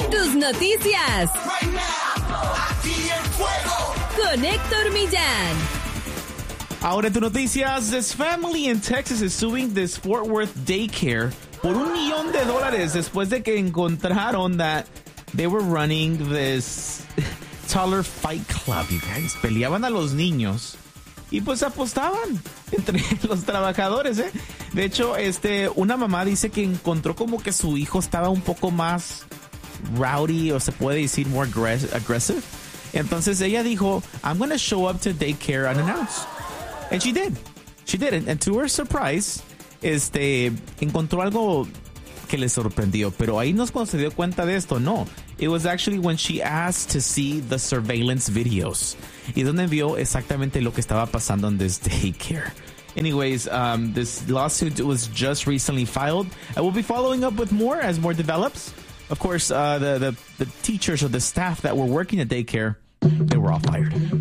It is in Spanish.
Tus noticias. Con Héctor Millán. Ahora en tus noticias, this family in Texas is suing this Fort Worth daycare por $1 million después de que encontraron that they were running this toddler fight club, you guys. Peleaban a los niños y pues apostaban entre los trabajadores, ¿eh? De hecho, una mamá dice que encontró como que su hijo estaba un poco más rowdy, o se puede decir more aggressive. Entonces ella dijo, I'm going to show up to daycare unannounced. And she did. She did. And to her surprise, encontró algo que le sorprendió. Pero ahí no es cuando se dio cuenta de esto. No. It was actually when she asked to see the surveillance videos. Y donde vio exactamente lo que estaba pasando in this daycare. Anyways, this lawsuit was just recently filed. I will be following up with more as more develops. Of course, the teachers or the staff that were working at daycare, they were all fired.